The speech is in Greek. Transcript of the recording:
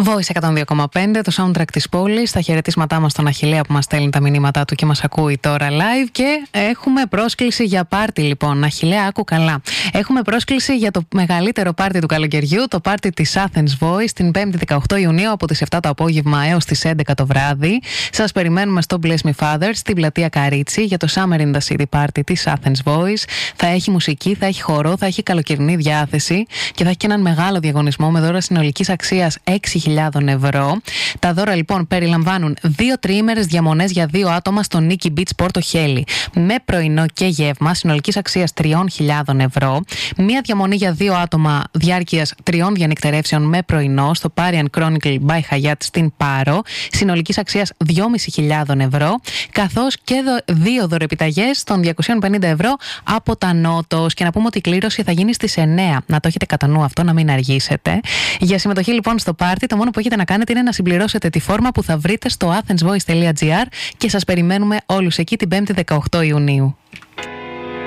Voice 102,5, το soundtrack της πόλης. Τα χαιρετίσματά μας στον Αχιλλέα που μας στέλνει τα μηνύματά του και μας ακούει τώρα live. Και έχουμε πρόσκληση για πάρτι, λοιπόν. Αχιλλέα, άκου καλά. Έχουμε πρόσκληση για το μεγαλύτερο πάρτι του καλοκαιριού, το πάρτι της Athens Voice, την 5η 18 Ιουνίου από τις 7 το απόγευμα έως τις 11 το βράδυ. Σας περιμένουμε στο Bless Me Father, στην πλατεία Καρίτσι, για το Summer in the City Party της Athens Voice. Θα έχει μουσική, θα έχει χορό, θα έχει καλοκαιρινή διάθεση και θα έχει και έναν μεγάλο διαγωνισμό με δώρα συνολικής αξίας 6.000 ευρώ. Τα δώρα λοιπόν περιλαμβάνουν 2 τριήμερες διαμονές για 2 άτομα στο Nikki Beach Πόρτο Χέλη με πρωινό και γεύμα συνολικής αξίας 3.000 ευρώ. Μία διαμονή για 2 άτομα διάρκειας 3 διανυκτερεύσεων με πρωινό στο Parian Chronicle by Hyatt στην Πάρο συνολικής αξίας 2.500 ευρώ, καθώς και 2 δωρεπιταγές των 250 ευρώ από τα Νότος. Και να πούμε ότι η κλήρωση θα γίνει στις 9. Να το έχετε κατά νου αυτό, να μην αργήσετε. Για συμμετοχή λοιπόν στο πάρτι, το μόνο που έχετε να κάνετε είναι να συμπληρώσετε τη φόρμα που θα βρείτε στο athensvoice.gr και σας περιμένουμε όλους εκεί την 5η 18 Ιουνίου.